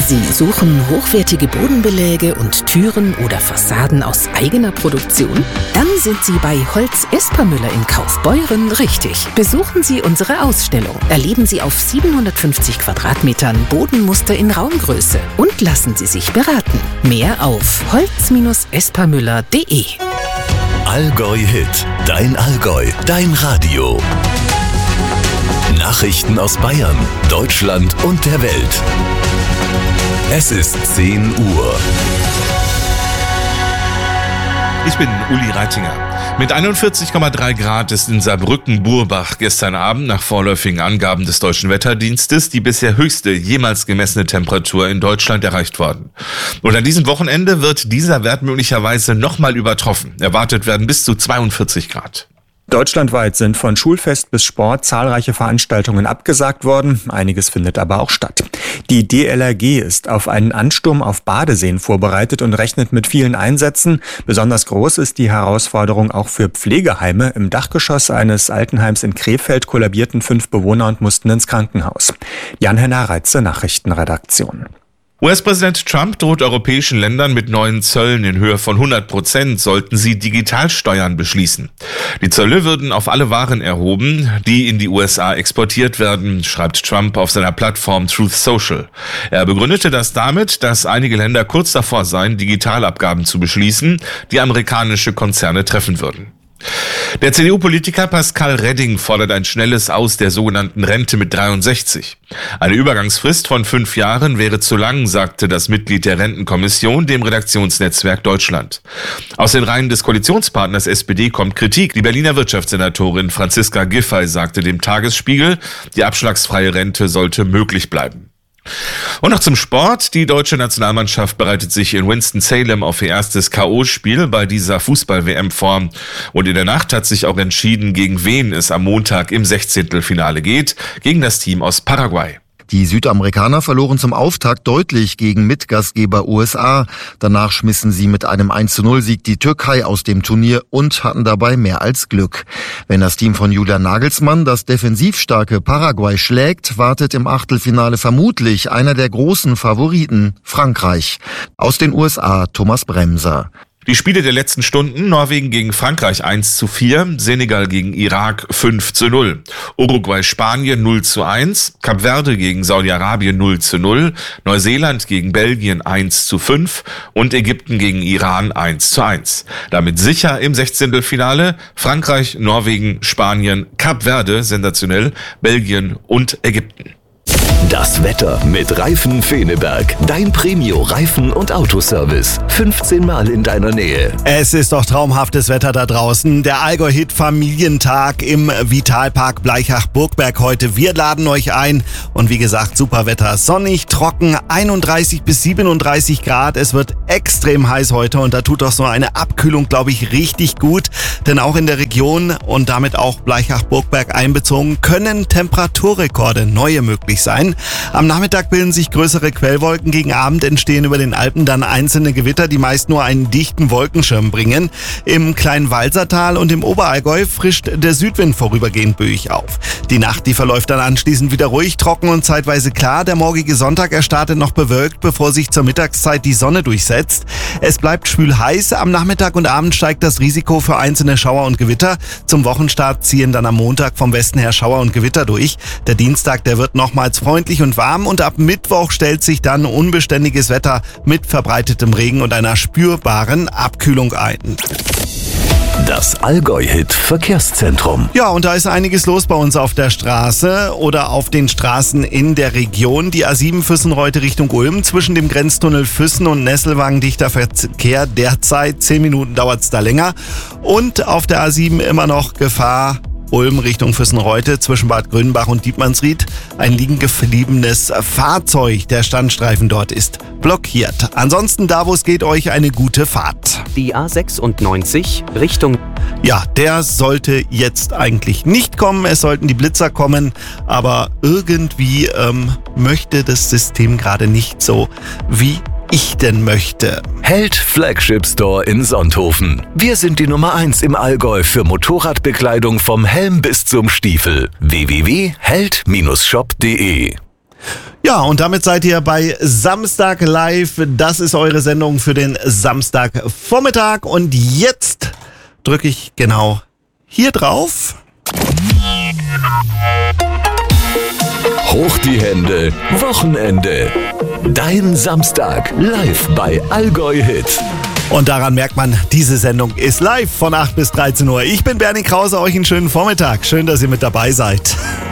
Sie suchen hochwertige Bodenbeläge und Türen oder Fassaden aus eigener Produktion? Dann sind Sie bei Holz Espermüller in Kaufbeuren richtig. Besuchen Sie unsere Ausstellung. Erleben Sie auf 750 Quadratmetern Bodenmuster in Raumgröße und lassen Sie sich beraten. Mehr auf holz-espermüller.de. Allgäu Hit, dein Allgäu, dein Radio. Nachrichten aus Bayern, Deutschland und der Welt. Es ist 10 Uhr. Ich bin Uli Reitinger. Mit 41,3 Grad ist in Saarbrücken-Burbach gestern Abend nach vorläufigen Angaben des Deutschen Wetterdienstes die bisher höchste jemals gemessene Temperatur in Deutschland erreicht worden. Und an diesem Wochenende wird dieser Wert möglicherweise nochmal übertroffen. Erwartet werden bis zu 42 Grad. Deutschlandweit sind von Schulfest bis Sport zahlreiche Veranstaltungen abgesagt worden. Einiges findet aber auch statt. Die DLRG ist auf einen Ansturm auf Badeseen vorbereitet und rechnet mit vielen Einsätzen. Besonders groß ist die Herausforderung auch für Pflegeheime. Im Dachgeschoss eines Altenheims in Krefeld kollabierten 5 Bewohner und mussten ins Krankenhaus. Jan-Henner Reitze, Nachrichtenredaktion. US-Präsident Trump droht europäischen Ländern mit neuen Zöllen in Höhe von 100%, sollten sie Digitalsteuern beschließen. Die Zölle würden auf alle Waren erhoben, die in die USA exportiert werden, schreibt Trump auf seiner Plattform Truth Social. Er begründete das damit, dass einige Länder kurz davor seien, Digitalabgaben zu beschließen, die amerikanische Konzerne treffen würden. Der CDU-Politiker Pascal Redding fordert ein schnelles Aus der sogenannten Rente mit 63. Eine Übergangsfrist von 5 Jahren wäre zu lang, sagte das Mitglied der Rentenkommission dem Redaktionsnetzwerk Deutschland. Aus den Reihen des Koalitionspartners SPD kommt Kritik. Die Berliner Wirtschaftssenatorin Franziska Giffey sagte dem Tagesspiegel, die abschlagsfreie Rente sollte möglich bleiben. Und noch zum Sport. Die deutsche Nationalmannschaft bereitet sich in Winston-Salem auf ihr erstes K.O.-Spiel bei dieser Fußball-WM vor. Und in der Nacht hat sich auch entschieden, gegen wen es am Montag im 16. geht, gegen das Team aus Paraguay. Die Südamerikaner verloren zum Auftakt deutlich gegen Mitgastgeber USA. Danach schmissen sie mit einem 1:0-Sieg die Türkei aus dem Turnier und hatten dabei mehr als Glück. Wenn das Team von Julian Nagelsmann das defensiv starke Paraguay schlägt, wartet im Achtelfinale vermutlich einer der großen Favoriten, Frankreich. Aus den USA Thomas Bremser. Die Spiele der letzten Stunden: Norwegen gegen Frankreich 1:4, Senegal gegen Irak 5:0, Uruguay Spanien 0:1, Kap Verde gegen Saudi-Arabien 0:0, Neuseeland gegen Belgien 1:5 und Ägypten gegen Iran 1:1. Damit sicher im 16. Finale Frankreich, Norwegen, Spanien, Kap Verde, sensationell, Belgien und Ägypten. Das Wetter mit Reifen Feneberg. Dein Premio-Reifen- und Autoservice. 15 Mal in deiner Nähe. Es ist doch traumhaftes Wetter da draußen. Der Allgäu-Hit Familientag im Vitalpark Blaichach-Burgberg heute. Wir laden euch ein. Und wie gesagt, super Wetter. Sonnig, trocken, 31 bis 37 Grad. Es wird extrem heiß heute und da tut doch so eine Abkühlung, glaube ich, richtig gut. Denn auch in der Region und damit auch Blaichach-Burgberg einbezogen, können Temperaturrekorde neue möglich sein. Am Nachmittag bilden sich größere Quellwolken, gegen Abend entstehen über den Alpen dann einzelne Gewitter, die meist nur einen dichten Wolkenschirm bringen. Im kleinen Walsertal und im Oberallgäu frischt der Südwind vorübergehend böig auf. Die Nacht, die verläuft dann anschließend wieder ruhig, trocken und zeitweise klar. Der morgige Sonntag, er startet noch bewölkt, bevor sich zur Mittagszeit die Sonne durchsetzt. Es bleibt schwül heiß. Am Nachmittag und Abend steigt das Risiko für einzelne Schauer und Gewitter. Zum Wochenstart ziehen dann am Montag vom Westen her Schauer und Gewitter durch. Der Dienstag, der wird nochmals freundlich und warm und ab Mittwoch stellt sich dann unbeständiges Wetter mit verbreitetem Regen und einer spürbaren Abkühlung ein. Das Allgäu-Hit Verkehrszentrum. Ja, und da ist einiges los bei uns auf der Straße oder auf den Straßen in der Region. Die A7 Füssenreute Richtung Ulm. Zwischen dem Grenztunnel Füssen und Nesselwagen dichter Verkehr derzeit. 10 Minuten dauert es da länger. Und auf der A7 immer noch Gefahr Ulm Richtung Füssenreute zwischen Bad Grünbach und Dietmannsried. Ein liegen gebliebenes Fahrzeug, der Standstreifen dort ist blockiert. Ansonsten da, wo es geht, euch eine gute Fahrt. Die A96 Richtung... Ja, der sollte jetzt eigentlich nicht kommen. Es sollten die Blitzer kommen, aber irgendwie möchte das System gerade nicht so, wie ich denn möchte. Held Flagship Store in Sonthofen. Wir sind die Nummer 1 im Allgäu für Motorradbekleidung vom Helm bis zum Stiefel. www.held-shop.de Ja, und damit seid ihr bei Samstag Live. Das ist eure Sendung für den Samstagvormittag. Und jetzt drücke ich genau hier drauf. Hoch die Hände, Wochenende. Dein Samstag live bei Allgäu Hit. Und daran merkt man, diese Sendung ist live von 8 bis 13 Uhr. Ich bin Bernie Krause, euch einen schönen Vormittag. Schön, dass ihr mit dabei seid.